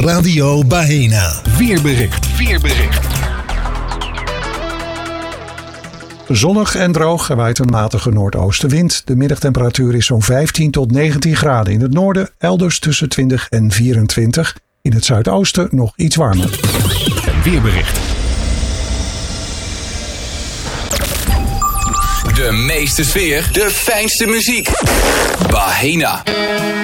Radio Bahena. Weerbericht. Zonnig en droog, er waait een matige noordoostenwind. De middagtemperatuur is zo'n 15 tot 19 graden in het noorden, elders tussen 20 en 24. In het zuidoosten nog iets warmer. Een weerbericht. De meeste sfeer, de fijnste muziek. Bahena.